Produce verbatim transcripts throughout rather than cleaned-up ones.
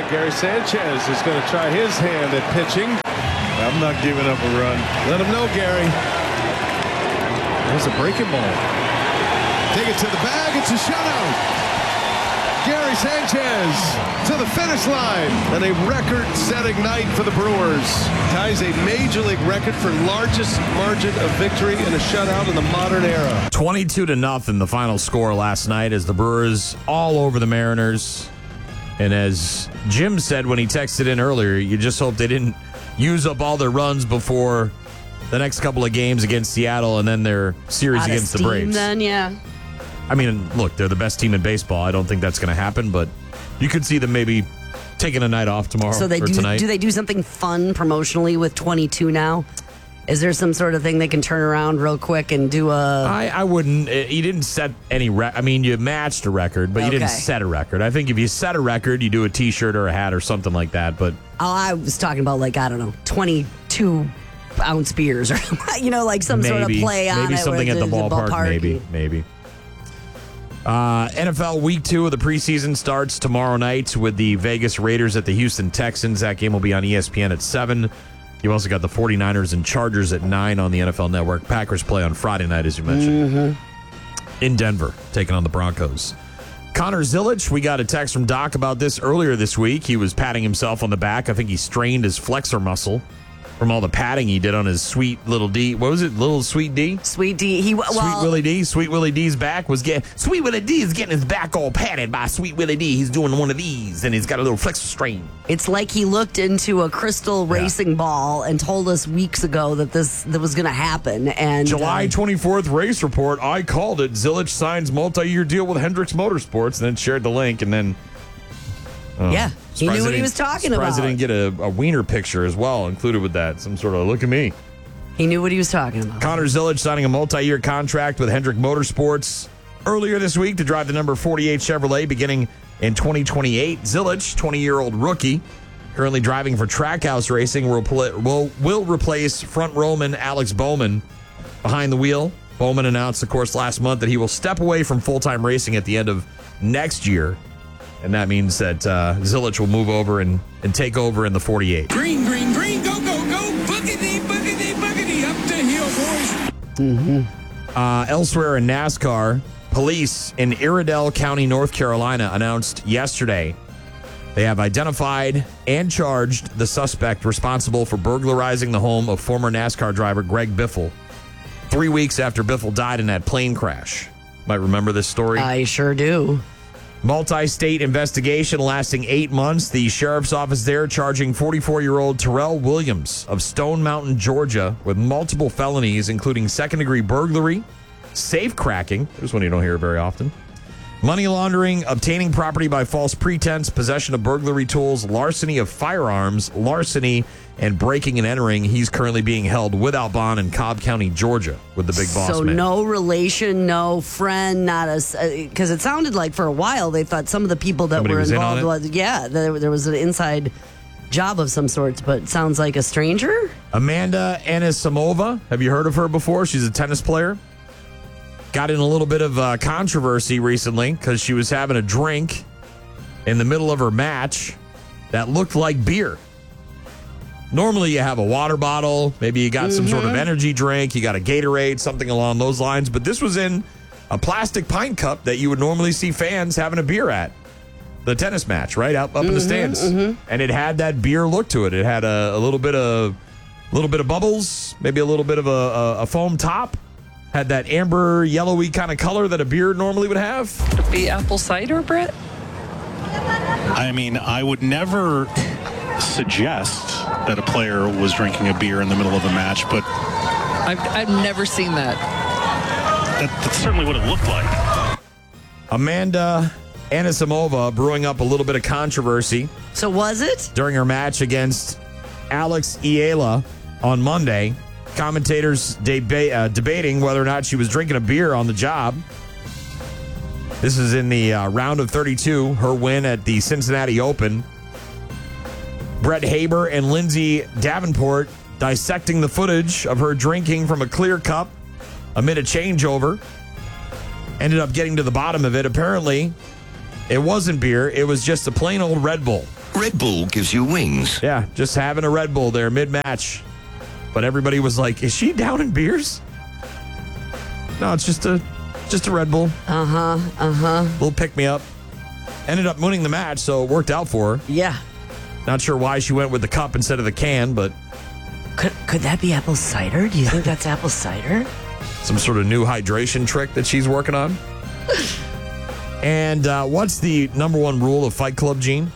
Gary Sanchez is going to try his hand at pitching. I'm not giving up a run. Let him know, Gary. There's a breaking ball. Take it to the bag. It's a shutout. Gary Sanchez to the finish line. And a record-setting night for the Brewers. Ties a Major League record for largest margin of victory in a shutout in the modern era. twenty-two to nothing, the final score last night as the Brewers all over the Mariners. And as Jim said when he texted in earlier, you just hope they didn't use up all their runs before the next couple of games against Seattle and then their series Out against of the steam, Braves. Then, yeah. I mean, look, they're the best team in baseball. I don't think that's going to happen, but you could see them maybe taking a night off tomorrow So they or do. tonight. Do they do something fun promotionally with twenty-two now? Is there some sort of thing they can turn around real quick and do a? I, I wouldn't. You didn't set any. Re- I mean, you matched a record, but you didn't Okay. set a record. I think if you set a record, you do a T-shirt or a hat or something like that. But Oh, I was talking about like I don't know, twenty-two ounce beers or you know, like some maybe, sort of play on maybe it. something with at the ballpark, ballpark. maybe, maybe. Uh, N F L Week Two of the preseason starts tomorrow night with the Vegas Raiders at the Houston Texans. That game will be on E S P N at seven. You've also got the 49ers and Chargers at nine on the N F L Network. Packers play on Friday night, as you mentioned, mm-hmm. in Denver, taking on the Broncos. Connor Zilic, we got a text from Doc about this earlier this week. He was patting himself on the back. I think he strained his flexor muscle from all the padding he did on his sweet little D. What was it? Little Sweet D? Sweet D. He well, Sweet Willie D. Sweet Willie D's back was getting. Sweet Willie D is getting his back all padded by Sweet Willie D. He's doing one of these, and he's got a little flexor strain. It's like he looked into a crystal racing ball and told us weeks ago that this that was going to happen. And July uh, twenty-fourth race report. I called it. Zilic signs multi-year deal with Hendricks Motorsports, and then shared the link, and then. Oh, yeah, he knew what he was talking about. Surprised I didn't get a, a wiener picture as well included with that. Some sort of look at me. He knew what he was talking about. Connor Zilic signing a multi-year contract with Hendrick Motorsports earlier this week to drive the number forty-eight Chevrolet beginning in twenty twenty-eight. Zilic, twenty-year-old rookie, currently driving for Trackhouse Racing, will, will, will replace front rowman Alex Bowman behind the wheel. Bowman announced, of course, last month that he will step away from full-time racing at the end of next year. And that means that uh, Zilic will move over and, and take over in the forty-eight. Green, green, green, go, go, go. Boogity, boogity, boogity, up the hill, boys. Mm-hmm. Uh, elsewhere in NASCAR, police in Iredell County, North Carolina, announced yesterday they have identified and charged the suspect responsible for burglarizing the home of former NASCAR driver Greg Biffle three weeks after Biffle died in that plane crash. Might remember this story? I sure do. Multi-state investigation lasting eight months. The sheriff's office there charging forty-four-year-old Terrell Williams of Stone Mountain, Georgia, with multiple felonies, including second-degree burglary, safe cracking, there's one you don't hear very often, money laundering, obtaining property by false pretense, possession of burglary tools, larceny of firearms, larceny, and breaking and entering. He's currently being held without bond in Cobb County, Georgia, with the big boss So man. no relation, no friend, not a... Because it sounded like for a while they thought some of the people that Somebody were was in involved... on it? Was, yeah, there, there was an inside job of some sorts, but it sounds like a stranger? Amanda Anisimova. Have you heard of her before? She's a tennis player. Got in a little bit of uh, controversy recently because she was having a drink in the middle of her match that looked like beer. Normally you have a water bottle, maybe you got mm-hmm. some sort of energy drink, you got a Gatorade, something along those lines, but this was in a plastic pint cup that you would normally see fans having a beer at. The tennis match, right? Up, up mm-hmm, in the stands. Mm-hmm. And it had that beer look to it. It had a, a little bit of a little bit of bubbles, maybe a little bit of a, a, a foam top. Had that amber, yellowy kind of color that a beer normally would have. Be apple cider, Brett? I mean, I would never suggest that a player was drinking a beer in the middle of a match, but I've, I've never seen that. that. That's certainly what it looked like. Amanda Anisimova brewing up a little bit of controversy. So was it? During her match against Alex Iela on Monday. Commentators deba- uh, debating whether or not she was drinking a beer on the job. This is in the uh, round of thirty-two, her win at the Cincinnati Open. Brett Haber and Lindsay Davenport dissecting the footage of her drinking from a clear cup amid a changeover. Ended up getting to the bottom of it. Apparently, it wasn't beer. It was just a plain old Red Bull. Red Bull gives you wings. Yeah, just having a Red Bull there mid-match. But everybody was like, is she down in beers? No, it's just a just a Red Bull. Uh-huh, uh-huh. Little pick-me-up. Ended up winning the match, so it worked out for her. Yeah. Not sure why she went with the cup instead of the can, but... Could, could that be apple cider? Do you think that's apple cider? Some sort of new hydration trick that she's working on. And uh, what's the number one rule of Fight Club, Gene?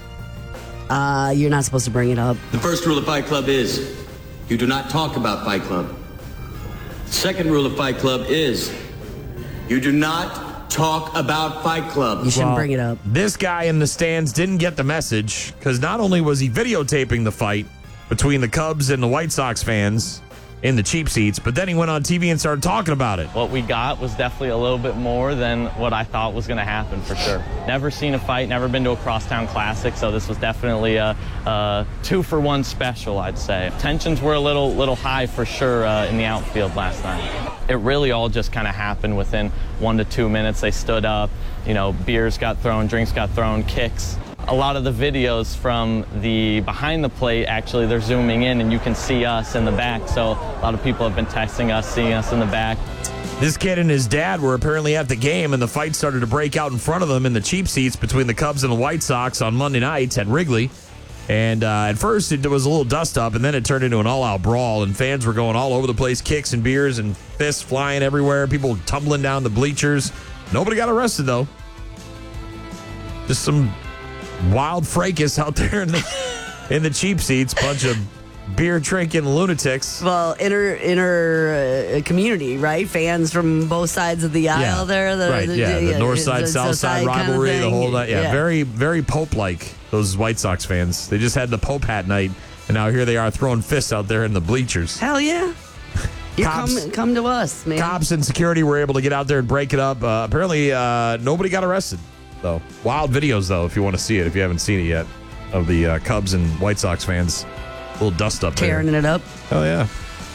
Uh, you're not supposed to bring it up. The first rule of Fight Club is you do not talk about Fight Club. The second rule of Fight Club is you do not talk about Fight Club. You shouldn't Well, bring it up. This guy in the stands didn't get the message because not only was he videotaping the fight between the Cubs and the White Sox fans in the cheap seats, but then he went on T V and started talking about it. What we got was definitely a little bit more than what I thought was going to happen for sure. Never seen a fight, never been to a crosstown classic, so this was definitely a, a two for one special, I'd say. Tensions were a little little high for sure uh, in the outfield last night. It really all just kind of happened within one to two minutes. They stood up, you know, beers got thrown, drinks got thrown, kicks. A lot of the videos from the behind the plate, actually, they're zooming in and you can see us in the back. So a lot of people have been texting us, seeing us in the back. This kid and his dad were apparently at the game, and the fight started to break out in front of them in the cheap seats between the Cubs and the White Sox on Monday nights at Wrigley. And uh, at first, it was a little dust-up, and then it turned into an all-out brawl, and fans were going all over the place, kicks and beers and fists flying everywhere, people tumbling down the bleachers. Nobody got arrested, though. Just some wild fracas out there in the in the cheap seats, bunch of beer drinking lunatics. Well, inner inner uh, community, right? Fans from both sides of the aisle Yeah. there. The, right, the, yeah, the, the north side, the south side kind of rivalry, the thing. whole night. Yeah, Yeah. very, very Pope-like, those White Sox fans. They just had the Pope hat night, and now here they are throwing fists out there in the bleachers. Hell yeah. You Cops- come, come to us, man. Cops and security were able to get out there and break it up. Uh, apparently, uh, nobody got arrested, though. Wild videos, though, if you want to see it, if you haven't seen it yet, of the uh, Cubs and White Sox fans. A little dust up there. Tearing it up. Oh, yeah.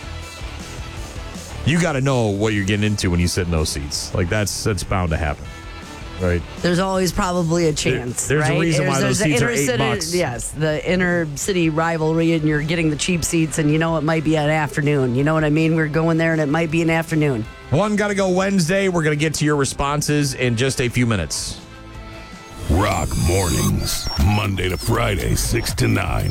You got to know what you're getting into when you sit in those seats. Like, that's that's bound to happen, right? There's always probably a chance. There- there's a right? reason why those the seats are inner eight city- bucks. Yes, the inner city rivalry, and you're getting the cheap seats, and you know it might be an afternoon. You know what I mean? We're going there, and it might be an afternoon. One got to go Wednesday. We're going to get to your responses in just a few minutes. Rock Mornings, Monday to Friday, six to nine.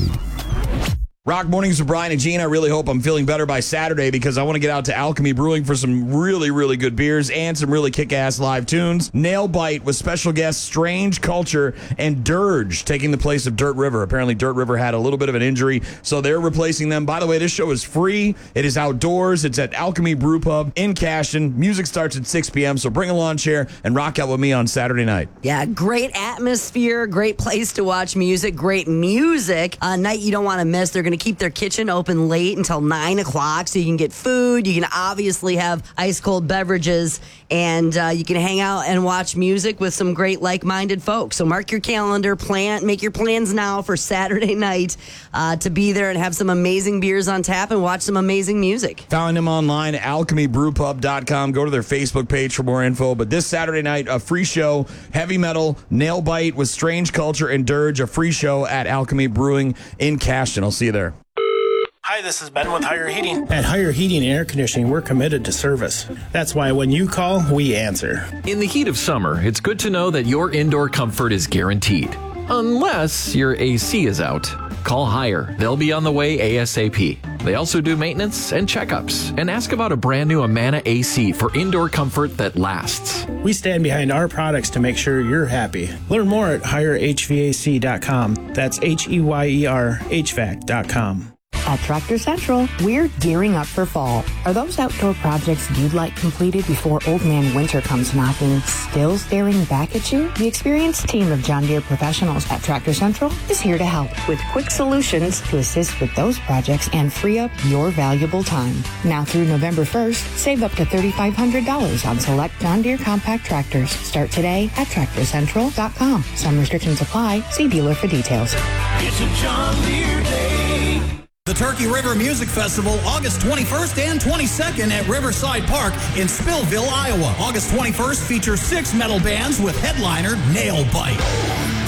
Rock Mornings with Brian and Gene. I really hope I'm feeling better by Saturday because I want to get out to Alchemy Brewing for some really, really good beers and some really kick-ass live tunes. Nail Bite with special guests Strange Culture and Dirge taking the place of Dirt River. Apparently Dirt River had a little bit of an injury, so they're replacing them. By the way, this show is free. It is outdoors. It's at Alchemy Brew Pub in Cashton. Music starts at six p.m., so bring a lawn chair and rock out with me on Saturday night. Yeah, great atmosphere, great place to watch music, great music. A night you don't want to miss. They're going to keep their kitchen open late until nine o'clock, so you can get food. You can obviously have ice cold beverages, and uh, you can hang out and watch music with some great like-minded folks. So mark your calendar, plan, make your plans now for Saturday night uh, to be there and have some amazing beers on tap and watch some amazing music. Find them online at alchemy brew pub dot com. Go to their Facebook page for more info. But this Saturday night, a free show, heavy metal, Nail Bite with Strange Culture and Dirge, a free show at Alchemy Brewing in Cashton. I'll see you there. Hi, this is Ben with Higher Heating. At Higher Heating and Air Conditioning, we're committed to service. That's why when you call, we answer. In the heat of summer, it's good to know that your indoor comfort is guaranteed. Unless your A C is out. Call Higher. They'll be on the way ASAP. They also do maintenance and checkups. And ask about a brand new Amana A C for indoor comfort that lasts. We stand behind our products to make sure you're happy. Learn more at higher h v a c dot com. That's H E Y E R H V A C dot com. At Tractor Central, we're gearing up for fall. Are those outdoor projects you'd like completed before Old Man Winter comes knocking still staring back at you? The experienced team of John Deere professionals at Tractor Central is here to help with quick solutions to assist with those projects and free up your valuable time. Now through November first, save up to three thousand five hundred dollars on select John Deere compact tractors. Start today at tractor central dot com. Some restrictions apply. See dealer for details. It's a John Deere day. The Turkey River Music Festival, August twenty-first and twenty-second at Riverside Park in Spillville, Iowa. August twenty-first features six metal bands with headliner Nail Bite.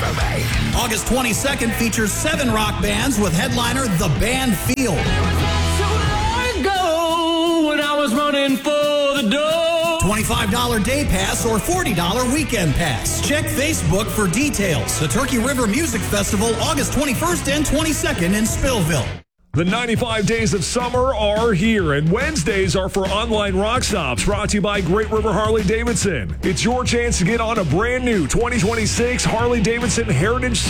August twenty-second features seven rock bands with headliner The Band Field. When I was running for the door. twenty-five dollars day pass or forty dollars weekend pass. Check Facebook for details. The Turkey River Music Festival, August twenty-first and twenty-second in Spillville. The ninety-five days of summer are here, and Wednesdays are for online rock stops brought to you by Great River Harley Davidson. It's your chance to get on a brand new twenty twenty-six Harley Davidson Heritage